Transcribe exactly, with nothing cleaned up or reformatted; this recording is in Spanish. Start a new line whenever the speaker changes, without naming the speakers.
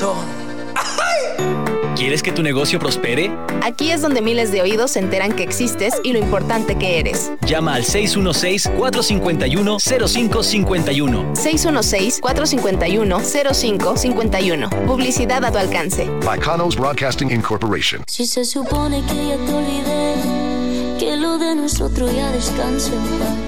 millón.
¿Quieres que tu negocio prospere?
Aquí es donde miles de oídos se enteran que existes y lo importante que eres.
Llama al seis uno seis, cuatro cinco uno, cero cinco cinco uno.
seis uno seis, cuatro cinco uno, cero cinco cinco uno. Publicidad a tu alcance.
Bacanos Broadcasting Incorporation.
Si se supone que ya te olvidé, que lo de nosotros ya descansa en paz.